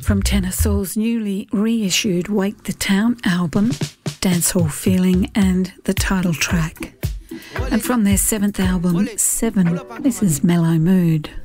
From Tenor Soul's newly reissued Wake the Town album, Dancehall Feeling and the title track. And from their 7th album, 7, this is Mellow Mood.